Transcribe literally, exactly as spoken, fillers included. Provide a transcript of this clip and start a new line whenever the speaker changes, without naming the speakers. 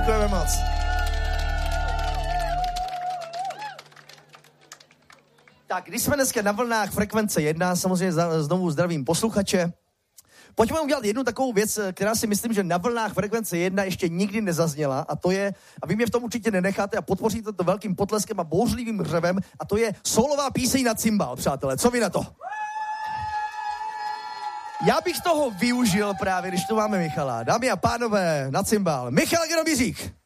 Děkujeme moc. Tak, když jsme dneska na vlnách frekvence jedna, samozřejmě znovu zdravím posluchače. Pojďme udělat jednu takovou věc, která si myslím, že na vlnách frekvence jedna ještě nikdy nezazněla, a to je, a vy mě v tom určitě nenecháte a podpoříte to velkým potleskem a bouřlivým řevem, a to je solová píseň na cymbál, přátelé. Co vy na to? Já bych toho využil právě, když tu máme Michala. Dámy a pánové, na cymbál. Michal Gromizík.